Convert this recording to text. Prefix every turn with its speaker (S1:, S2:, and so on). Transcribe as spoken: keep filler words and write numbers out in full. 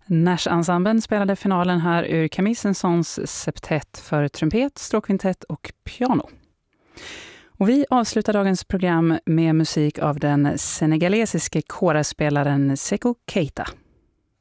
S1: Nash-ensemblen spelade finalen här ur Camille Saint-Saëns septett för trumpet, stråkkvintett och piano. Och vi avslutar dagens program med musik av den senegalesiske kårspelaren Sékou Keita.